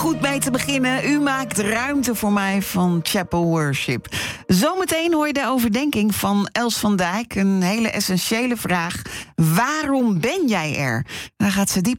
Goed mee te beginnen. U maakt ruimte voor mij van Chapel Worship. Zometeen hoor je de overdenking van Els van Dijk. Een hele essentiële vraag. Waarom ben jij er? Daar gaat ze diep